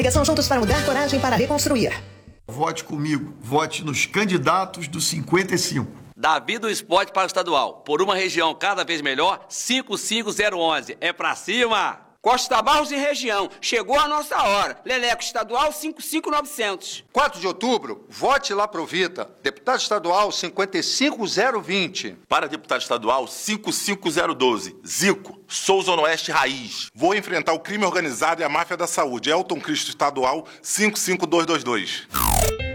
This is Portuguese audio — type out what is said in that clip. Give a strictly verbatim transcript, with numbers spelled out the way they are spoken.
Coligação Juntos para Mudar, coragem para reconstruir. Vote comigo. Vote nos candidatos do cinquenta e cinco. Davi do Esporte para o Estadual. Por uma região cada vez melhor, cinco cinco zero um um. É pra cima! Costa Barros e região. Chegou a nossa hora. Leleco Estadual cinco cinco nove zero zero. quatro de outubro, vote lá pro Vita. Deputado estadual cinquenta e cinco zero vinte. Para deputado estadual cinco cinco zero um dois. Zico, Souza Oeste Raiz. Vou enfrentar o crime organizado e a máfia da saúde. Elton Cristo Estadual cinco cinco dois dois dois.